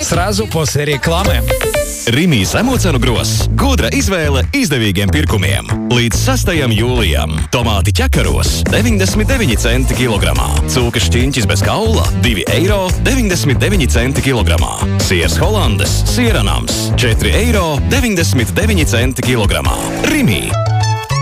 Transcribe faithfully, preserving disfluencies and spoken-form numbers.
Srazu после рекламы. Rimī zemocenu gros. Gudra izvēle izdevīgiem pirkumiem. Līdz sastajam jūlijam. Tomāti ķekaros – deviņdesmit deviņi centi kilogramā. Cūkas šķiņķis bez kaula – divi eiro deviņdesmit deviņi centi kilogramā. Siers Holandes – sieranams – četri eiro deviņdesmit deviņi centi kilogramā. Rimī!